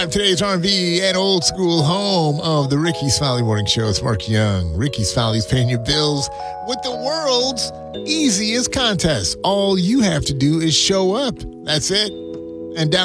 time, today's R&B and old school home of the Ricky's Folly Morning Show. It's Mark Young. Ricky's Folly's paying your bills with the world's easiest contest. All you have to do is show up. That's it. And down